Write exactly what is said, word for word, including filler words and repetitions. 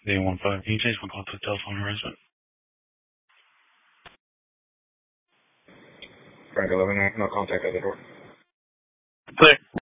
eight one five. Can you change my call to telephone harassment? Frank eleven, no contact at the door. Clear.